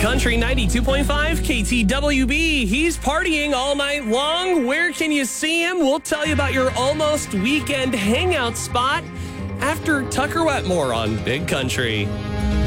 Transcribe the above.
Country 92.5 KTWB. He's partying all night long. Where can you see him? We'll tell you about your almost weekend hangout spot after Tucker Wetmore on Big Country.